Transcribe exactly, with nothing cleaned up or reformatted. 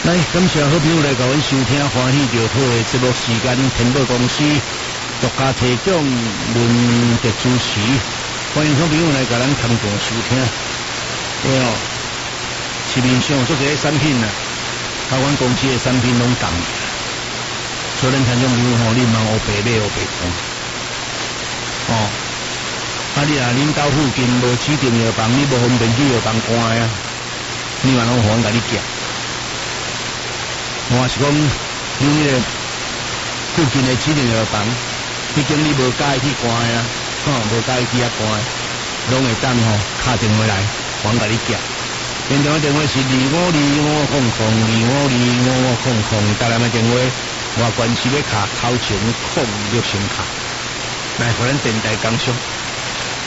来，感谢好朋友来甲阮收听欢喜就好的节目时间，天宝公司独家提供论的主持，欢迎好朋友来甲咱同步收听。对哦，市面上做这些产品啊，甲阮公司的产品拢共，所以咱听众朋友吼，你嘛黑白买黑白看。哦，啊你啊，恁兜附近无指定药房，你无方便去药房看啊，你嘛拢互阮甲你寄。我是讲，你迄个附近的指定药房，毕竟你无介意去看啊，吼、哦，无介意去遐看，拢会当吼敲电话来，我甲你寄。现场的电话是二五二五空空二五二五五空空，台南的电话外关系要卡头前空六声卡，来互咱电台讲上。